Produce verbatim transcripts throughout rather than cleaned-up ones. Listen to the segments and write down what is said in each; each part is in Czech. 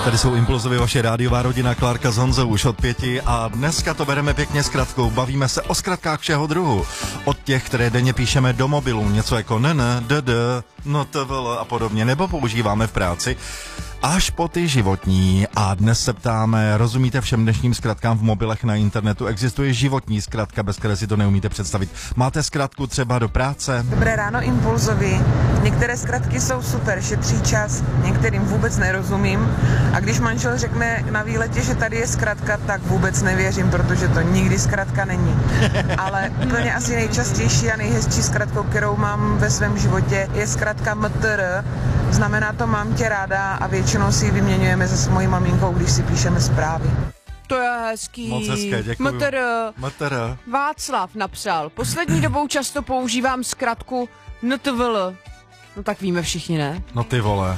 Tady jsou Impulzovy, vaše rádiová rodina Klárka s Honzou už od pěti a dneska to bereme pěkně zkratkou. Bavíme se o zkratkách všeho druhu. Od těch, které denně píšeme do mobilu, něco jako n, n, d, d, no, t, v, l a podobně, nebo používáme v práci, až po ty životní. A dnes se ptáme, rozumíte všem dnešním zkratkám v mobilech na internetu? Existuje životní zkratka, bez které si to neumíte představit. Máte zkratku třeba do práce? Dobré ráno, Impulzovi. Některé zkratky jsou super, šetří čas, některým vůbec nerozumím. A když manžel řekne na výletě, že tady je zkratka, tak vůbec nevěřím, protože to nikdy zkratka není. Ale úplně asi nejčastější a nejhezčí zkratkou, kterou mám ve svém životě, je zkratka M T R. Znamená to mám tě ráda a většinou si ji vyměňujeme se s mojí maminkou, když si píšeme zprávy. To je hezký. Moc hezké, děkuju. M T R. M T R. Václav napsal. Poslední dobou často používám zkratku N T V L. No tak víme všichni, ne? No ty vole.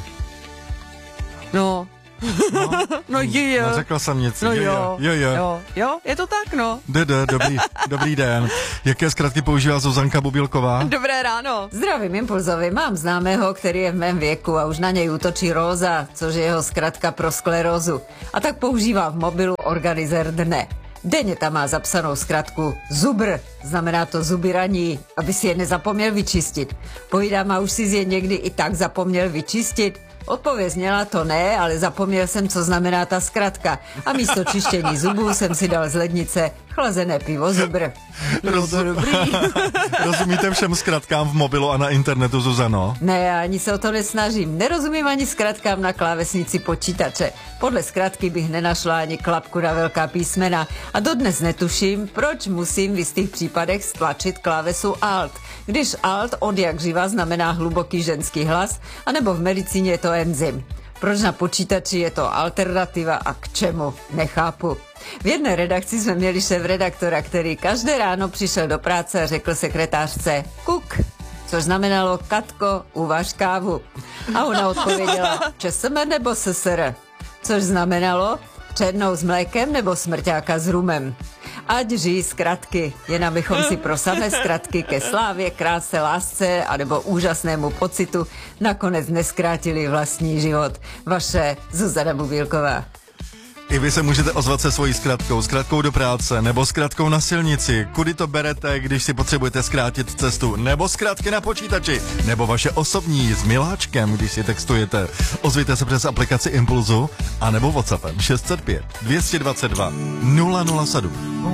No. No, no je, jo. Neřekl jsem nic. No je, jo. je, je. jo. Jo, je to tak, no. Dede, dobrý, dobrý den. Jaké zkratky používá Zuzanka Bubilková? Dobré ráno. Zdravím Impulzovi, mám známého, který je v mém věku a už na něj útočí Róza, což je jeho zkratka pro sklerózu. A tak používá v mobilu organizér dne. Denně tam má zapsanou zkratku zubr, znamená to zuby raní, aby si je nezapomněl vyčistit. Povídám, a už si je někdy i tak zapomněl vyčistit? Odpověď zněla to ne, ale zapomněl jsem, co znamená ta zkratka. A místo čištění zubů jsem si dal z lednice chlazené pivo zubr. Roz... Rozumíte všem zkratkám v mobilu a na internetu, Zuzano? Ne, ani se o to nesnažím. Nerozumím ani zkratkám na klávesnici počítače. Podle zkratky bych nenašla ani klapku na velká písmena. A dodnes netuším, proč musím v jistých případech stlačit klávesu Alt. Když Alt od jak živa znamená hluboký ženský hlas, anebo v medicíně je to enzym. Proč na počítači je to alternativa a k čemu? Nechápu. V jedné redakci jsme měli šéfredaktora, který každé ráno přišel do práce a řekl sekretářce kuk, což znamenalo Katko, uvaž kávu. A ona odpověděla ČSM nebo S S R, což znamenalo černou s mlékem nebo smrťáka s rumem. Ať žijí zkratky, jen abychom si pro samé zkratky ke slávě, kráse, lásce anebo úžasnému pocitu nakonec neskrátili vlastní život. Vaše Zuzana Bubilková. I vy se můžete ozvat se svojí zkratkou, zkratkou do práce, nebo zkratkou na silnici. Kudy to berete, když si potřebujete zkrátit cestu, nebo zkrátky na počítači, nebo vaše osobní s miláčkem, když si textujete. Ozvěte se přes aplikaci Impulzu, anebo WhatsAppem šest set pět, dvě stě dvacet dva, nula nula sedm.